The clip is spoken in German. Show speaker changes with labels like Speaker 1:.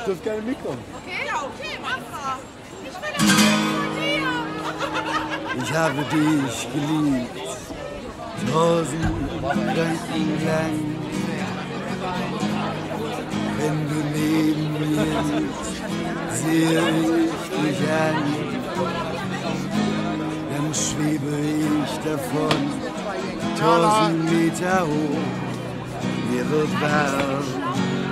Speaker 1: dürft gerne mitkommen.
Speaker 2: Okay, ja, okay, mach mal. Ich will das von dir.
Speaker 3: Ich habe dich geliebt, 1000 Gedanken lang. Wenn du neben mir sitzt, sehe ich dich an. Dann schwebe ich davon, 1000 Meter hoch, mir wird warm.